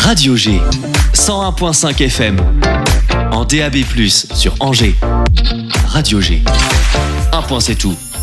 Radio G, 101.5 FM, en DAB+, sur Angers. Radio G, un point c'est tout.